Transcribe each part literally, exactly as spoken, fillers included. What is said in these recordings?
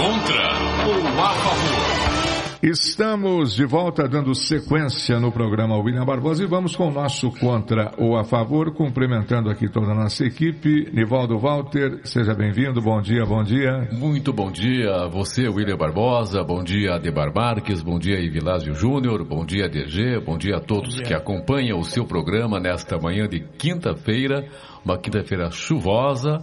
contra ou a favor? Estamos de volta dando sequência no programa William Barbosa e vamos com o nosso contra ou a favor, cumprimentando aqui toda a nossa equipe. Nivaldo Walter, seja bem-vindo, bom dia, bom dia. Muito bom dia a você, William Barbosa, bom dia Adebar Marques, bom dia Evilásio Júnior, bom dia D G, bom dia a todos dia. que acompanham o seu programa nesta manhã de quinta-feira, uma quinta-feira chuvosa.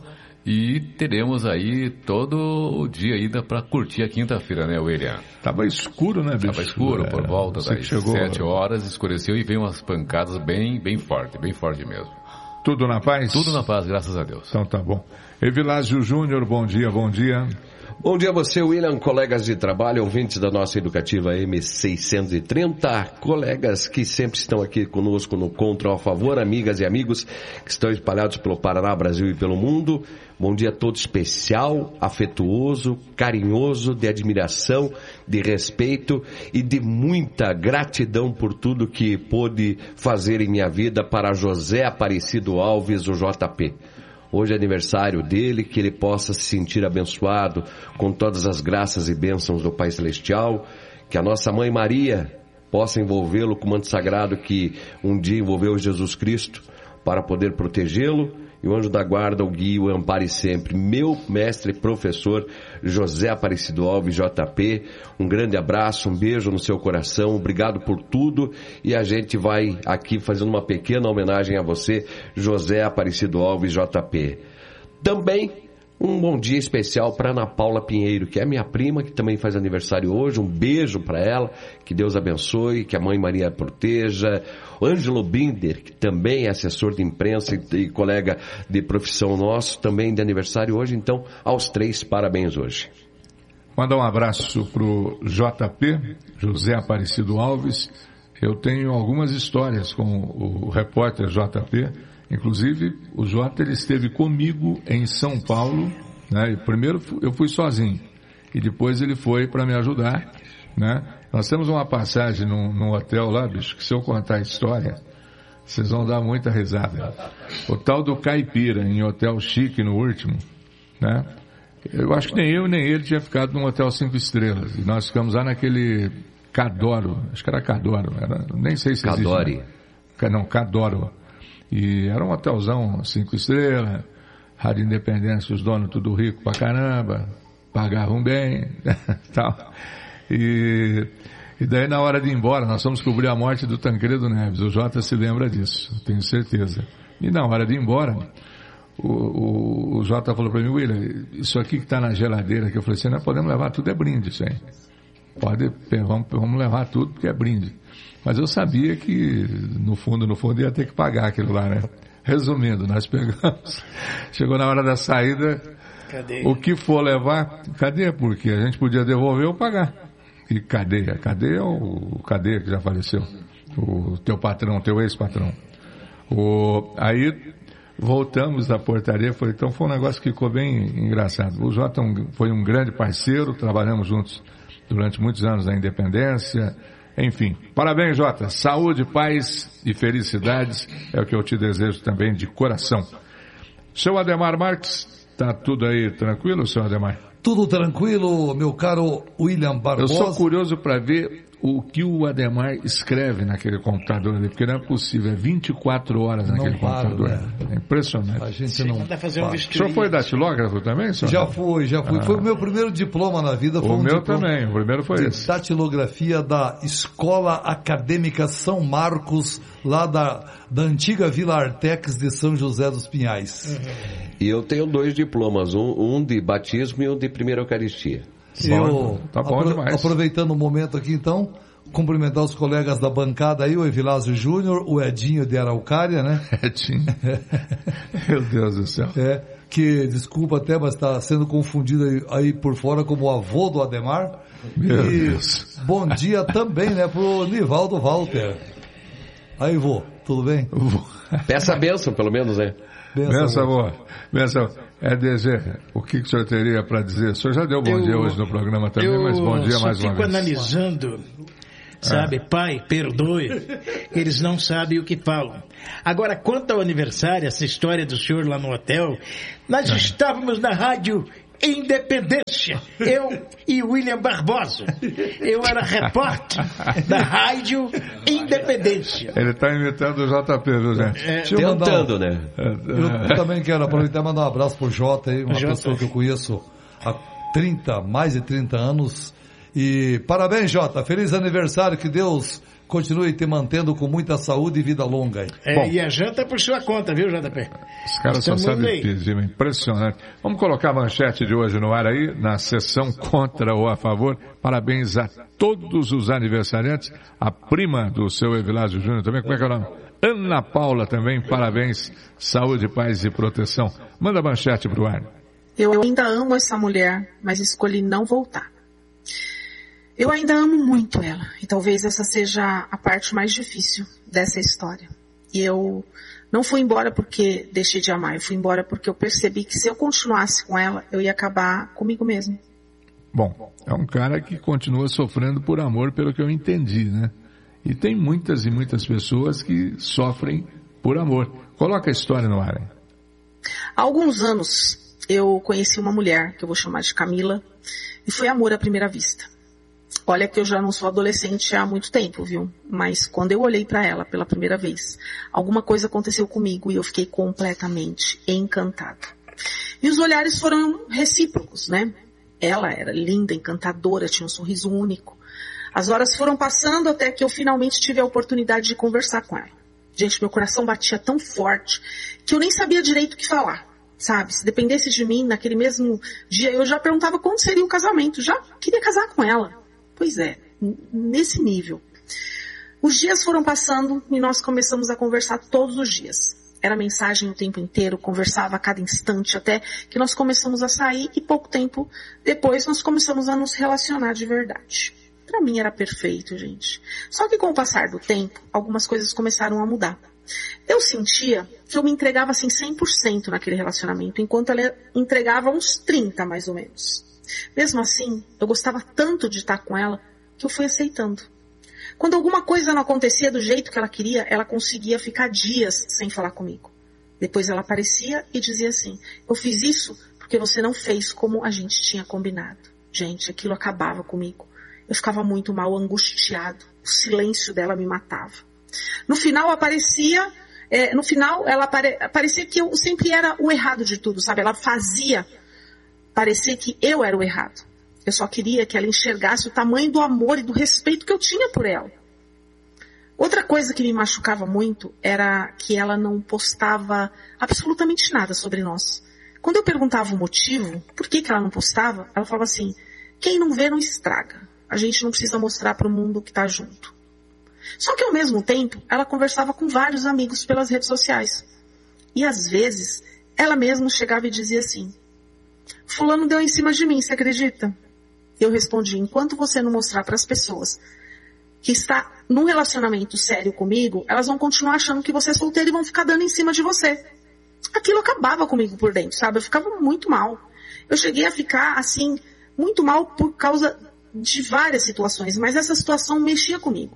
E teremos aí todo o dia ainda para curtir a quinta-feira, né, William? Tava escuro, né, bicho? Tava escuro, por volta das chegou... sete horas, escureceu e veio umas pancadas bem, bem forte, bem forte mesmo. Tudo na paz? Tudo na paz, graças a Deus. Então tá bom. Evilásio Júnior, bom dia, bom dia. Bom dia a você, William, colegas de trabalho, ouvintes da nossa educativa M seiscentos e trinta, colegas que sempre estão aqui conosco no Contra ou a Favor, amigas e amigos que estão espalhados pelo Paraná, Brasil e pelo mundo. Bom dia todo especial, afetuoso, carinhoso, de admiração, de respeito e de muita gratidão por tudo que pôde fazer em minha vida para José Aparecido Alves, o J P. Hoje é aniversário dele, que ele possa se sentir abençoado com todas as graças e bênçãos do Pai Celestial, que a nossa Mãe Maria possa envolvê-lo com o manto sagrado que um dia envolveu Jesus Cristo para poder protegê-lo, e o anjo da guarda o guie e o ampare sempre. Meu mestre e professor José Aparecido Alves, J P, um grande abraço, um beijo no seu coração, obrigado por tudo, e a gente vai aqui fazendo uma pequena homenagem a você, José Aparecido Alves, J P. Também um bom dia especial para Ana Paula Pinheiro, que é minha prima, que também faz aniversário hoje. Um beijo para ela, que Deus abençoe, que a Mãe Maria proteja. O Ângelo Binder, que também é assessor de imprensa e, e colega de profissão nosso, também de aniversário hoje. Então, aos três, parabéns hoje. Mandar um abraço pro J P, José Aparecido Alves. Eu tenho algumas histórias com o repórter J P. Inclusive, o Jota ele esteve comigo em São Paulo, né? E primeiro eu fui sozinho e depois ele foi para me ajudar, né? Nós temos uma passagem num, num hotel lá, bicho, que se eu contar a história, vocês vão dar muita risada. O tal do Caipira, em hotel chique no último, né? Eu acho que nem eu nem ele tinha ficado num hotel cinco estrelas. E nós ficamos lá naquele Cadoro, acho que era Cadoro, era, nem sei se existe. Cadore. Né? Não, Cadoro. E era um hotelzão cinco estrelas, Rádio Independência, os donos tudo rico pra caramba, pagavam bem, tal. E, e daí na hora de ir embora, nós fomos cobrir a morte do Tancredo Neves, o Jota se lembra disso, tenho certeza. E na hora de ir embora, o, o, o Jota falou pra mim, William, isso aqui que tá na geladeira, que eu falei assim, nós podemos levar tudo, é brinde isso aí. Pode, vamos, vamos levar tudo porque é brinde. Mas eu sabia que, no fundo, no fundo, ia ter que pagar aquilo lá, né? Resumindo, nós pegamos, chegou na hora da saída, cadeia. O que for levar, cadeia, porque a gente podia devolver ou pagar. E cadeia, cadeia ou o cadeia que já faleceu? O teu patrão, teu ex-patrão. O, aí, voltamos da portaria, foi, então foi um negócio que ficou bem engraçado. O Jota foi um grande parceiro, trabalhamos juntos durante muitos anos na Independência. Enfim, parabéns, Jota. Saúde, paz e felicidades é o que eu te desejo também de coração. Seu Ademar Marques, tá tudo aí tranquilo, seu Ademar? Tudo tranquilo, meu caro William Barbosa. Eu sou curioso para ver o que o Ademar escreve naquele computador ali, porque não é possível, é vinte e quatro horas naquele não computador. Para, né? É impressionante. A gente não fazer um o senhor foi datilógrafo também, senhor? Já fui, já fui. Ah. Foi o meu primeiro diploma na vida. Foi o um meu também, o primeiro foi esse. Datilografia da Escola Acadêmica São Marcos, lá da, da antiga Vila Artex de São José dos Pinhais. Uhum. E eu tenho dois diplomas, um, um de batismo e um de primeira Eucaristia. Eu, tá bom apro- demais. Aproveitando o momento aqui, então, cumprimentar os colegas da bancada aí, o Evilásio Júnior, o Edinho de Araucária, né? Edinho. Meu Deus do céu. É, que, desculpa até, mas está sendo confundido aí, aí por fora como o avô do Ademar. Meu e Deus. Bom dia também, né, pro Nivaldo Walter. Aí, vô, tudo bem? Peça a bênção, pelo menos, né? Benção, amor. Benção. É, D G, o que, que o senhor teria para dizer? O senhor já deu bom eu, dia hoje no programa também, eu mas bom dia mais uma vez. Eu fico analisando, sabe, ah. Pai, perdoe, eles não sabem o que falam. Agora, quanto ao aniversário, essa história do senhor lá no hotel, nós ah. estávamos na rádio Independência. Eu e William Barbosa. Eu era repórter da Rádio Independência. Ele está imitando o J P, viu, gente? É, tentando, um, né? Eu também quero aproveitar e mandar um abraço pro Jota aí, uma Jota. pessoa que eu conheço há trinta, mais de trinta anos. E parabéns, Jota. Feliz aniversário, que Deus continue te mantendo com muita saúde e vida longa. É, Bom, e a janta por sua conta, viu, J P? Os caras só sabem pedir, impressionante. Vamos colocar a manchete de hoje no ar aí, na sessão contra ou a favor. Parabéns a todos os aniversariantes. A prima do seu Evilásio Júnior também, como é que é o nome? Ana Paula também, parabéns. Saúde, paz e proteção. Manda a manchete pro ar. Eu ainda amo essa mulher, mas escolhi não voltar. Eu ainda amo muito ela, e talvez essa seja a parte mais difícil dessa história. E eu não fui embora porque deixei de amar, eu fui embora porque eu percebi que se eu continuasse com ela, eu ia acabar comigo mesmo. Bom, é um cara que continua sofrendo por amor, pelo que eu entendi, né? E tem muitas e muitas pessoas que sofrem por amor. Coloca a história no ar, hein? Há alguns anos, eu conheci uma mulher, que eu vou chamar de Camila, e foi amor à primeira vista. Olha que eu já não sou adolescente há muito tempo, viu? Mas quando eu olhei para ela pela primeira vez, alguma coisa aconteceu comigo e eu fiquei completamente encantada. E os olhares foram recíprocos, né? Ela era linda, encantadora, tinha um sorriso único. As horas foram passando até que eu finalmente tive a oportunidade de conversar com ela. Gente, meu coração batia tão forte que eu nem sabia direito o que falar, sabe? Se dependesse de mim, naquele mesmo dia, eu já perguntava quando seria o casamento. Já queria casar com ela. Pois é, nesse nível. Os dias foram passando e nós começamos a conversar todos os dias. Era mensagem o tempo inteiro, conversava a cada instante, até que nós começamos a sair e pouco tempo depois nós começamos a nos relacionar de verdade. Pra mim era perfeito, gente. Só que com o passar do tempo, algumas coisas começaram a mudar. Eu sentia que eu me entregava assim cem por cento naquele relacionamento, enquanto ela entregava uns trinta mais ou menos. Mesmo assim, eu gostava tanto de estar com ela que eu fui aceitando. Quando alguma coisa não acontecia do jeito que ela queria, ela conseguia ficar dias sem falar comigo. Depois ela aparecia e dizia assim: eu fiz isso porque você não fez como a gente tinha combinado. Gente, aquilo acabava comigo. Eu ficava muito mal, angustiado. O silêncio dela me matava. No final aparecia, é, no final ela apare, parecia que eu sempre era o errado de tudo, sabe? Ela fazia parecer que eu era o errado. Eu só queria que ela enxergasse o tamanho do amor e do respeito que eu tinha por ela. Outra coisa que me machucava muito era que ela não postava absolutamente nada sobre nós. Quando eu perguntava o motivo, por que que ela não postava, ela falava assim: quem não vê não estraga. A gente não precisa mostrar para o mundo que está junto. Só que ao mesmo tempo, ela conversava com vários amigos pelas redes sociais. E às vezes, ela mesma chegava e dizia assim: fulano deu em cima de mim, você acredita? Eu respondi: enquanto você não mostrar para as pessoas que está num relacionamento sério comigo, elas vão continuar achando que você é solteiro e vão ficar dando em cima de você. Aquilo acabava comigo por dentro, sabe? Eu ficava muito mal. Eu cheguei a ficar, assim, muito mal por causa de várias situações, mas essa situação mexia comigo.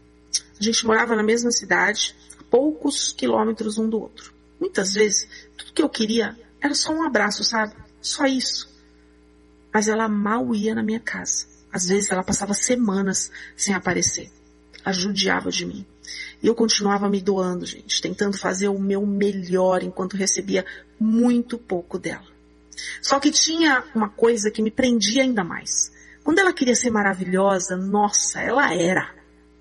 A gente morava na mesma cidade, a poucos quilômetros um do outro. Muitas vezes, tudo que eu queria era só um abraço, sabe? Só isso. Mas ela mal ia na minha casa. Às vezes ela passava semanas sem aparecer. Ela judiava de mim. E eu continuava me doando, gente, tentando fazer o meu melhor enquanto recebia muito pouco dela. Só que tinha uma coisa que me prendia ainda mais. Quando ela queria ser maravilhosa, nossa, ela era.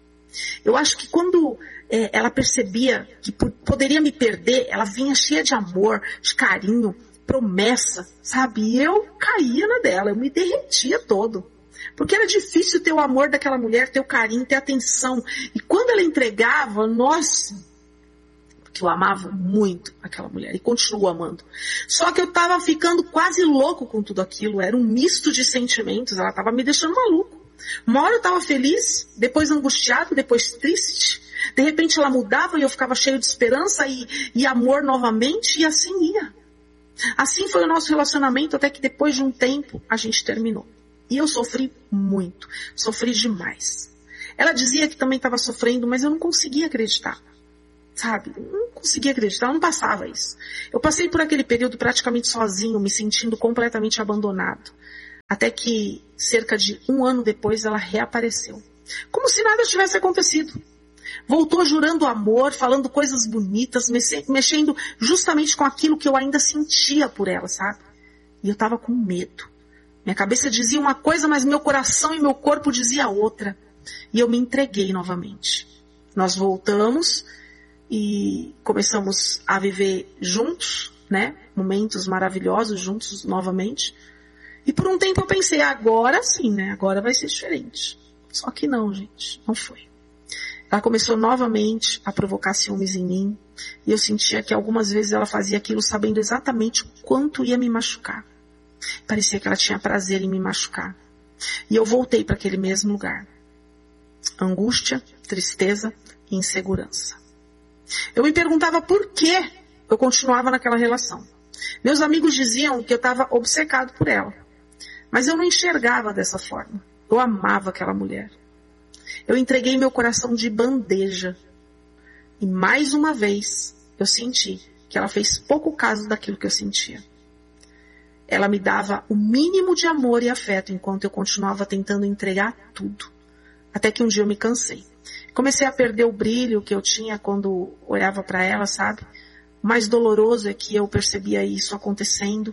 Eu acho que quando é, ela percebia que poderia me perder, ela vinha cheia de amor, de carinho, promessa, sabe? E eu caía na dela, eu me derretia todo. Porque era difícil ter o amor daquela mulher, ter o carinho, ter a atenção. E quando ela entregava, nossa, porque eu amava muito aquela mulher e continuo amando. Só que eu tava ficando quase louco com tudo aquilo, era um misto de sentimentos, ela tava me deixando maluco. Uma hora eu tava feliz, depois angustiado, depois triste. De repente ela mudava e eu ficava cheio de esperança e, e amor novamente, e assim ia. Assim foi o nosso relacionamento, até que depois de um tempo a gente terminou. E eu sofri muito, sofri demais. Ela dizia que também estava sofrendo, mas eu não conseguia acreditar. sabe? Não conseguia acreditar, não passava isso. Eu passei por aquele período praticamente sozinho, me sentindo completamente abandonado. Até que, cerca de um ano depois, ela reapareceu. Como se nada tivesse acontecido. Voltou jurando amor, falando coisas bonitas, mexendo justamente com aquilo que eu ainda sentia por ela, sabe? E eu tava com medo. Minha cabeça dizia uma coisa, mas meu coração e meu corpo dizia outra. E eu me entreguei novamente. Nós voltamos e começamos a viver juntos, né? Momentos maravilhosos juntos novamente. E por um tempo eu pensei, agora sim, né? Agora vai ser diferente. Só que não, gente. Não foi. Ela começou novamente a provocar ciúmes em mim. E eu sentia que algumas vezes ela fazia aquilo sabendo exatamente o quanto ia me machucar. Parecia que ela tinha prazer em me machucar. E eu voltei para aquele mesmo lugar. Angústia, tristeza e insegurança. Eu me perguntava por que eu continuava naquela relação. Meus amigos diziam que eu estava obcecado por ela. Mas eu não enxergava dessa forma. Eu amava aquela mulher. Eu entreguei meu coração de bandeja. E mais uma vez, eu senti que ela fez pouco caso daquilo que eu sentia. Ela me dava o mínimo de amor e afeto, enquanto eu continuava tentando entregar tudo. Até que um dia eu me cansei. Comecei a perder o brilho que eu tinha quando olhava para ela, sabe? O mais doloroso é que eu percebia isso acontecendo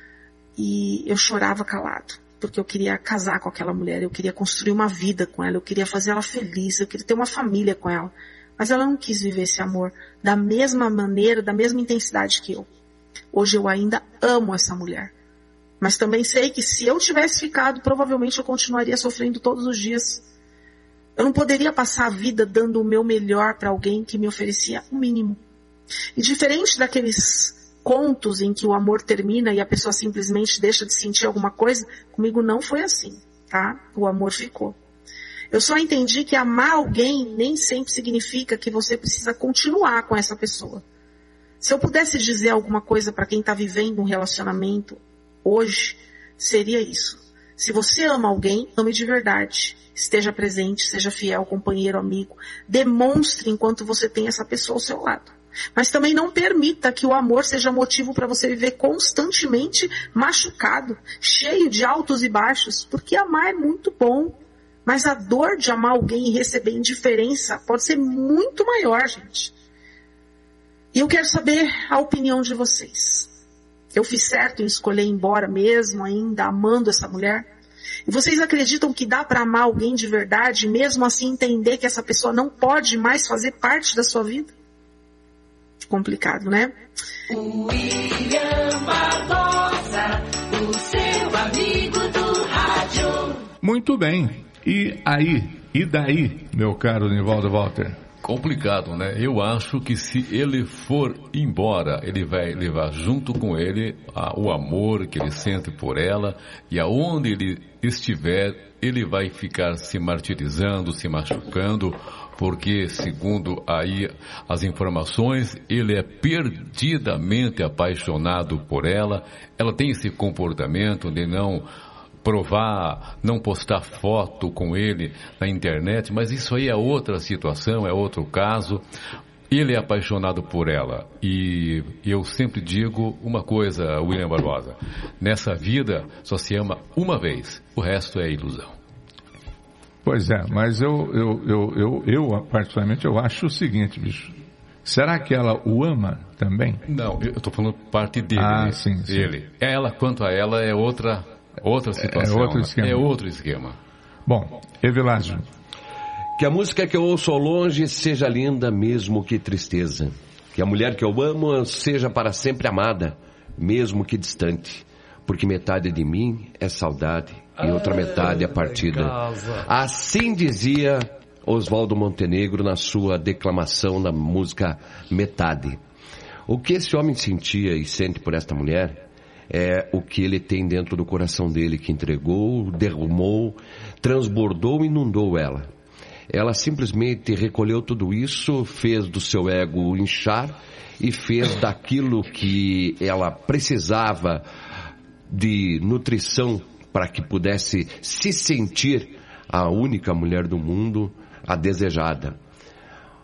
e eu chorava calado. Porque eu queria casar com aquela mulher, eu queria construir uma vida com ela, eu queria fazer ela feliz, eu queria ter uma família com ela. Mas ela não quis viver esse amor da mesma maneira, da mesma intensidade que eu. Hoje eu ainda amo essa mulher. Mas também sei que se eu tivesse ficado, provavelmente eu continuaria sofrendo todos os dias. Eu não poderia passar a vida dando o meu melhor para alguém que me oferecia o mínimo. E diferente daqueles contos em que o amor termina e a pessoa simplesmente deixa de sentir alguma coisa, comigo não foi assim, tá? O amor ficou. Eu só entendi que amar alguém nem sempre significa que você precisa continuar com essa pessoa. Se eu pudesse dizer alguma coisa para quem está vivendo um relacionamento hoje, seria isso. Se você ama alguém, ame de verdade. Esteja presente, seja fiel, companheiro, amigo. Demonstre enquanto você tem essa pessoa ao seu lado. Mas também não permita que o amor seja motivo para você viver constantemente machucado, cheio de altos e baixos, porque amar é muito bom. Mas a dor de amar alguém e receber indiferença pode ser muito maior, gente. E eu quero saber a opinião de vocês. Eu fiz certo em escolher ir embora mesmo, ainda amando essa mulher? E vocês acreditam que dá para amar alguém de verdade, mesmo assim entender que essa pessoa não pode mais fazer parte da sua vida? Complicado, né? William Barbosa, o seu amigo do rádio. Muito bem. E aí? E daí, meu caro Nivaldo Walter? Complicado, né? Eu acho que se ele for embora, ele vai levar junto com ele a, o amor que ele sente por ela, e aonde ele estiver, ele vai ficar se martirizando, se machucando, porque, segundo aí as informações, ele é perdidamente apaixonado por ela. Ela tem esse comportamento de não provar, não postar foto com ele na internet, mas isso aí é outra situação, é outro caso. Ele é apaixonado por ela, e eu sempre digo uma coisa, William Barbosa: nessa vida só se ama uma vez, o resto é ilusão. Pois é, mas eu, eu, eu, eu, eu particularmente, eu acho o seguinte, bicho. Será que ela o ama também? Não, eu estou falando parte dele. Ah, sim, sim. Ele. Ela, quanto a ela, é outra... Outra situação. É outro esquema. É outro esquema. Bom, Evilásio. Que a música que eu ouço ao longe seja linda, mesmo que tristeza. Que a mulher que eu amo seja para sempre amada, mesmo que distante. Porque metade de mim é saudade e outra metade é partida. Assim dizia Oswaldo Montenegro na sua declamação na música Metade. O que esse homem sentia e sente por esta mulher é o que ele tem dentro do coração dele, que entregou, derramou, transbordou e inundou ela. Ela simplesmente recolheu tudo isso, fez do seu ego inchar e fez daquilo que ela precisava de nutrição para que pudesse se sentir a única mulher do mundo, a desejada.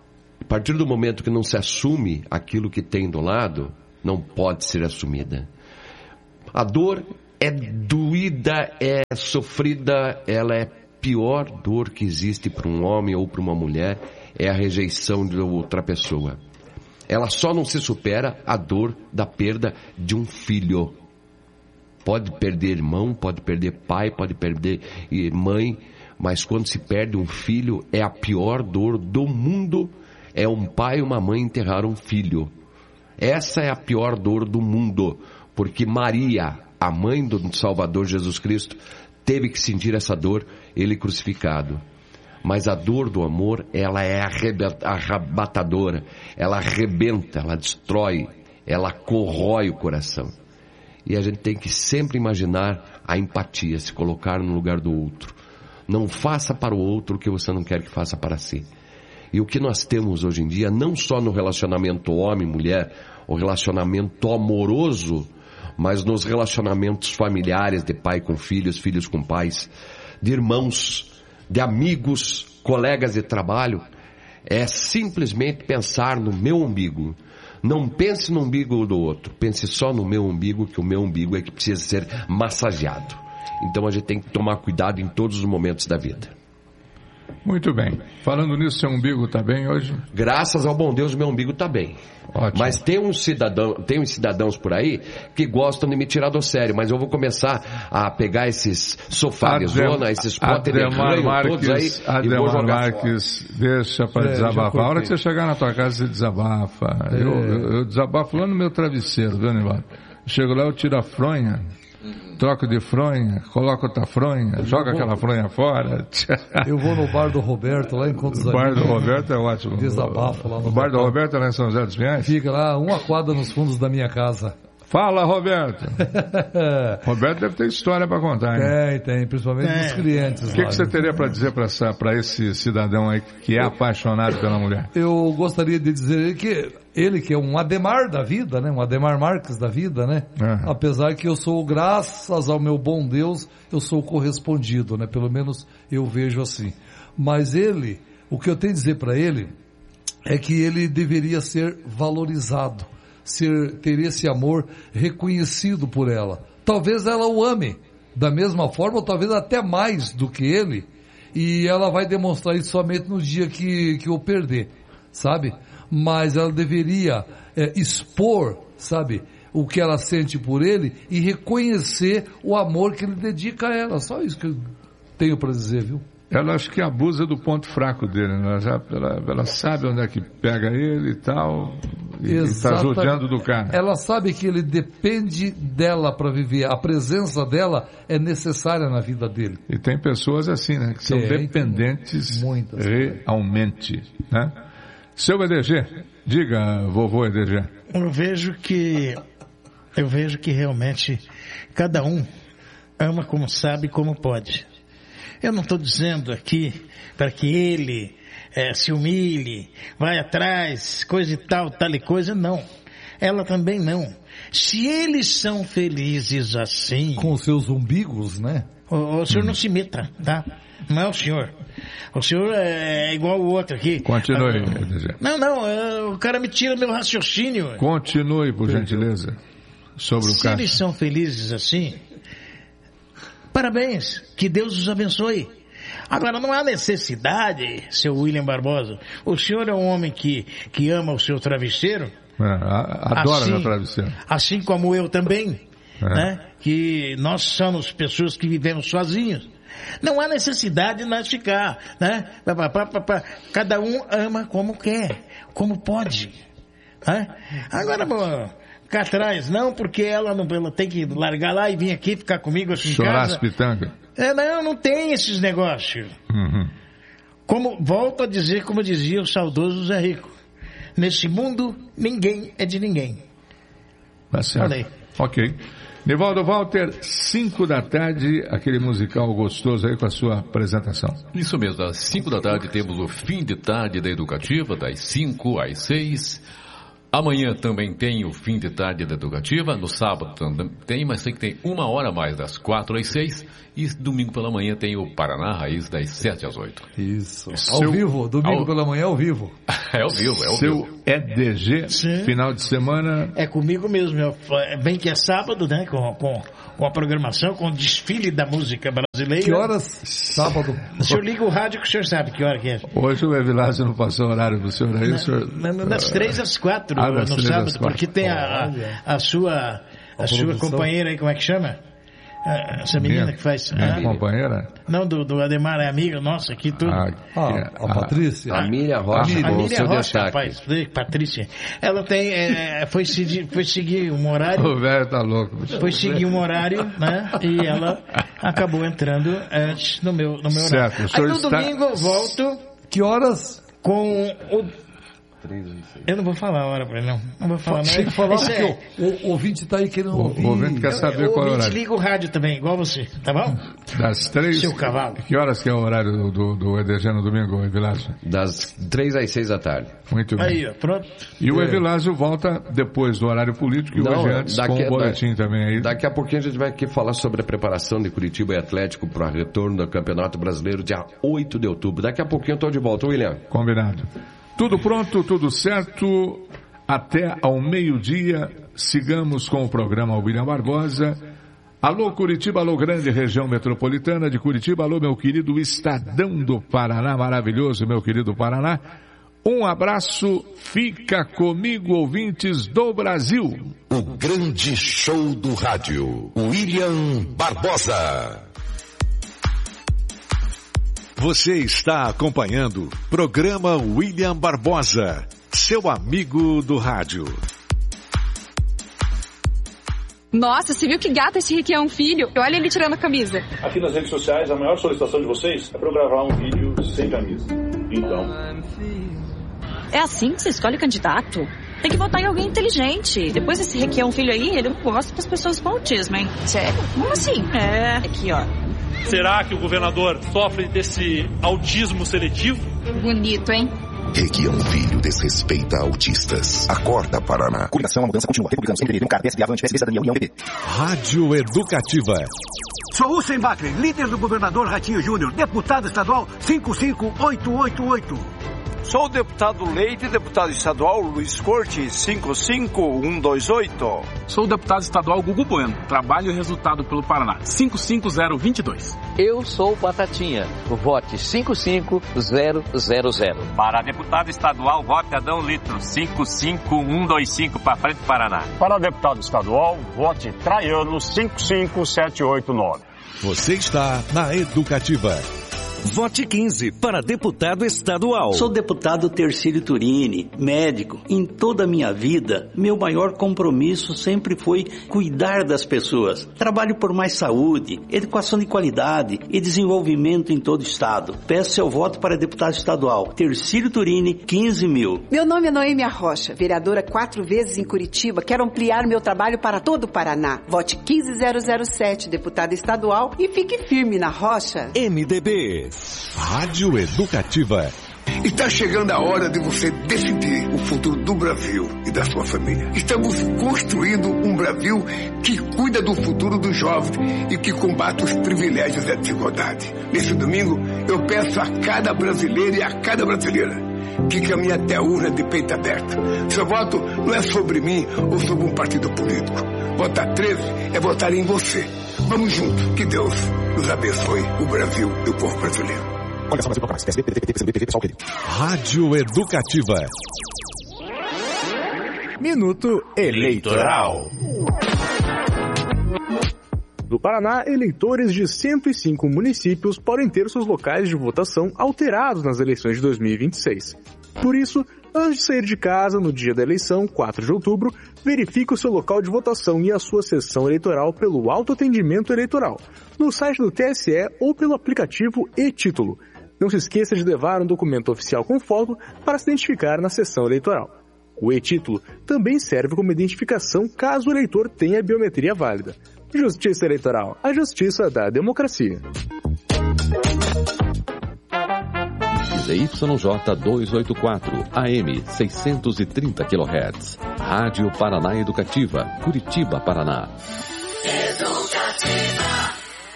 partir do momento que não se assume aquilo que tem do lado, não pode ser assumida. A dor é doída, é sofrida, ela é a pior dor que existe para um homem ou para uma mulher, é a rejeição de outra pessoa. Ela só não se supera a dor da perda de um filho. Pode perder irmão, pode perder pai, pode perder mãe, mas quando se perde um filho, é a pior dor do mundo. É um pai e uma mãe enterrar um filho. Essa é a pior dor do mundo, porque Maria, a mãe do Salvador Jesus Cristo, teve que sentir essa dor, ele crucificado. Mas a dor do amor, ela é arrebatadora, ela arrebenta, ela destrói, ela corrói o coração. E a gente tem que sempre imaginar a empatia, se colocar no lugar do outro. Não faça para o outro o que você não quer que faça para si. E o que nós temos hoje em dia, não só no relacionamento homem-mulher, o relacionamento amoroso, mas nos relacionamentos familiares de pai com filhos, filhos com pais, de irmãos, de amigos, colegas de trabalho, é simplesmente pensar no meu umbigo. Não pense no umbigo do outro, pense só no meu umbigo, que o meu umbigo é que precisa ser massageado. Então a gente tem que tomar cuidado em todos os momentos da vida. Muito bem. Falando nisso, seu umbigo está bem hoje? Graças ao bom Deus, meu umbigo está bem. Ótimo. Mas tem uns, cidadão, tem uns cidadãos por aí que gostam de me tirar do sério, mas eu vou começar a pegar esses sofás, zona, esses potes de ranho todos aí Ademar e vou jogar Marques, fora. Deixa para é, desabafar. A hora que você chegar na tua casa, você desabafa. É. Eu, eu, eu desabafo lá no meu travesseiro, viu, Nivaldo? Chego lá, eu tiro a fronha, troco de fronha, coloco outra fronha, joga vou... aquela fronha fora. Eu vou no bar do Roberto, lá encontro os amigos. O bar do amigos, Roberto é ótimo. Desabafo lá no O bar do Roberto é lá em São José dos Pinhais? Fica lá, uma quadra nos fundos da minha casa. Fala, Roberto. Roberto deve ter história para contar, hein? Tem, tem, principalmente é. dos clientes. O que, que você teria para dizer para esse cidadão aí que é apaixonado pela mulher? Eu gostaria de dizer que ele que é um Ademar da vida, né? Um Ademar Marques da vida, né? Uhum. Apesar que eu sou, graças ao meu bom Deus, eu sou correspondido, né? Pelo menos eu vejo assim. Mas ele, o que eu tenho a dizer para ele é que ele deveria ser valorizado. Ser, ter esse amor reconhecido por ela. Talvez ela o ame da mesma forma, ou talvez até mais do que ele, e ela vai demonstrar isso somente no dia que, que eu perder, sabe? Mas ela deveria é, expor, sabe, o que ela sente por ele e reconhecer o amor que ele dedica a ela. Só isso que eu tenho para dizer, viu? Ela acho que abusa do ponto fraco dele, né? ela, ela, ela sabe onde é que pega ele e tal, e está judiando do cara. Ela sabe que ele depende dela para viver, a presença dela é necessária na vida dele. E tem pessoas assim, né, que são é, dependentes muitas, realmente, né? Seu E D G, diga, vovô E D G. Eu vejo que, eu vejo que realmente cada um ama como sabe, como pode. Eu não estou dizendo aqui para que ele é, se humilhe, vai atrás, coisa e tal, tal e coisa, não. Ela também não. Se eles são felizes assim... Com seus umbigos, né? O, o senhor hum. não se meta, tá? Não é o senhor. O senhor é igual o outro aqui. Continue. Ah, não, não, é, o cara me tira meu raciocínio. Continue, por gentileza, sobre o Se caso. Se eles são felizes assim... Parabéns, que Deus os abençoe. Agora, não há necessidade, seu William Barbosa. O senhor é um homem que, que ama o seu travesseiro. É, adora assim, meu travesseiro. Assim como eu também, é. né? Que nós somos pessoas que vivemos sozinhos. Não há necessidade de nós ficar, né? Cada um ama como quer, como pode. Né? Agora, bom... Ficar atrás, não, porque ela não ela tem que largar lá e vir aqui ficar comigo aqui em Chorar casa. Chorar as pitangas. É, não, não tem esses negócios. Uhum. Como, volto a dizer, como dizia o saudoso Zé Rico, nesse mundo, ninguém é de ninguém. Tá certo. Falei. Ok. Nivaldo Walter, cinco da tarde, aquele musical gostoso aí com a sua apresentação. Isso mesmo, às cinco da tarde temos o fim de tarde da Educativa, das cinco às seis. Amanhã também tem o fim de tarde da Educativa. No sábado também tem, mas sei que tem uma hora a mais, das quatro às seis. E domingo pela manhã tem o Paraná Raiz, das sete às oito. Isso. Seu... Ao vivo, domingo ao... pela manhã ao vivo. É ao vivo, é ao Seu vivo. E D G, Sim. final de semana. É comigo mesmo. Eu, bem que é sábado, né? Com, com, com a programação, com o desfile da música brasileira. Que horas? Sábado. O senhor liga o rádio que o senhor sabe que hora que é. Hoje o Evilásio não passou o horário do senhor aí, Na, o senhor... na, das três às quatro, Ah, das no três sábado, às quatro. porque tem a, a, a sua, a A sua produção. companheira aí, como é que chama? Ah, Essa menina Minha- que faz. Minha ah, companheira? não, do, do Ademar é amiga nossa aqui, tudo. Ah, Ah, que- a Patrícia. A Miriam Rocha, A com o Miriam seu Rocha, destaque. rapaz, Patrícia. Ela tem, é, foi, seguir, foi seguir um horário, O velho tá louco. bicho. foi seguir um horário, né? E ela acabou entrando antes no meu, no meu horário. Certo, o Aí senhor no está- domingo eu volto Que horas? com o. Eu não vou falar a hora pra ele, não. Não vou falar, não. Tem que falar Isso porque é- o, o ouvinte tá aí querendo O, ouvir. o ouvinte quer saber o qual é o ouvinte horário. liga o rádio também, igual você, tá bom? Das três... Seu cavalo. Que horas que é o horário do, do, do E D G no domingo, Evilásio? Das três às seis da tarde. Muito bem. Aí, ó, pronto. E o Evilásio volta depois do horário político e Não, hoje antes com daqui- o boletim também aí. Daqui a pouquinho a gente vai aqui falar sobre a preparação de Curitiba e Atlético para o retorno do Campeonato Brasileiro, dia oito de outubro. Daqui a pouquinho eu estou de volta, William. Combinado. Tudo pronto, tudo certo. Até ao meio-dia, sigamos com o programa William Barbosa. Alô Curitiba, alô grande região metropolitana de Curitiba, alô meu querido Estadão do Paraná, maravilhoso meu querido Paraná. Um abraço, fica comigo ouvintes do Brasil. O grande show do rádio, William Barbosa. Você está acompanhando programa William Barbosa, seu amigo do rádio. Nossa, você viu que gato esse Rick é um filho? Olha ele tirando a camisa. Aqui nas redes sociais, a maior solicitação de vocês é para eu gravar um vídeo sem camisa. Então, É assim que você escolhe candidato? Tem que votar em alguém inteligente. Depois esse Rick é um filho aí, ele não gosta das pessoas com autismo, hein? Sério? Como assim? É, aqui ó. será que o governador sofre desse autismo seletivo? Bonito, hein? Requião Filho desrespeita autistas. Acorda, Paraná. Coligação, a mudança continua. Republicanos, M D B, Democrata, P S D, Avante, P S B, Cidadania, União, P P. Rádio Educativa. Sou Hussein Bakri, líder do governador Ratinho Júnior, deputado estadual cinco cinco oito oito oito. Sou o deputado Leite, deputado estadual Luiz Corte, cinco cinco um dois oito. Sou o deputado estadual Gugu Bueno, trabalho e resultado pelo Paraná, cinco cinco zero dois dois. Eu sou o Batatinha, vote cinco cinco zero zero zero. Para deputado estadual, vote Adão Litro, cinco cinco um dois cinco, para frente do Paraná. Para deputado estadual, vote Traiano, cinco cinco sete oito nove. Você está na Educativa. Vote quinze para deputado estadual. Sou deputado Tercílio Turini, médico. Em toda a minha vida, meu maior compromisso sempre foi cuidar das pessoas. Trabalho por mais saúde, educação de qualidade e desenvolvimento em todo o estado. Peço seu voto para deputado estadual. Tercílio Turini, quinze mil. Meu nome é Noêmia Rocha, vereadora quatro vezes em Curitiba. Quero ampliar meu trabalho para todo o Paraná. Vote quinze zero zero sete, deputada estadual, e fique firme na rocha. M D B. Rádio Educativa. Está chegando a hora de você decidir o futuro do Brasil e da sua família. Estamos construindo um Brasil que cuida do futuro dos jovens e que combate os privilégios e a desigualdade. Nesse domingo, eu peço a cada brasileiro e a cada brasileira que caminhe até a urna de peito aberto. Seu voto não é sobre mim ou sobre um partido político. Votar treze é votar em você. Vamos juntos. Que Deus nos abençoe, o Brasil e o povo brasileiro. Rádio Educativa. Minuto Eleitoral. No Paraná, eleitores de cento e cinco municípios podem ter seus locais de votação alterados nas eleições de dois mil e vinte e seis. Por isso, antes de sair de casa no dia da eleição, quatro de outubro, verifique o seu local de votação e a sua sessão eleitoral pelo autoatendimento eleitoral, no site do T S E ou pelo aplicativo e-Título. Não se esqueça de levar um documento oficial com foto para se identificar na sessão eleitoral. O e-Título também serve como identificação caso o eleitor tenha biometria válida. Justiça Eleitoral, a justiça da democracia. Z Y J duzentos e oitenta e quatro, A M seiscentos e trinta quilohertz. Rádio Paraná Educativa, Curitiba, Paraná. Educativa.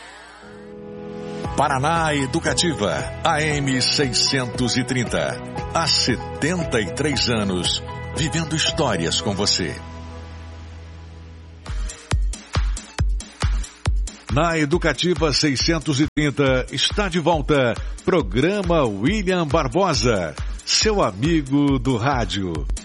Paraná Educativa, A M seiscentos e trinta. Há setenta e três anos, vivendo histórias com você. Na Educativa seiscentos e trinta está de volta, programa William Barbosa, seu amigo do rádio.